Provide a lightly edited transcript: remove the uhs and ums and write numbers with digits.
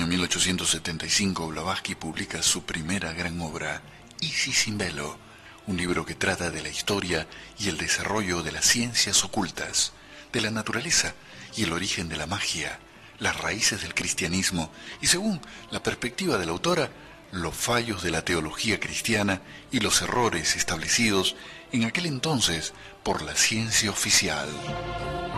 año 1875, Blavatsky publica su primera gran obra, Isis sin velo, un libro que trata de la historia y el desarrollo de las ciencias ocultas, de la naturaleza y el origen de la magia, las raíces del cristianismo y, según la perspectiva de la autora, los fallos de la teología cristiana y los errores establecidos en aquel entonces por la ciencia oficial.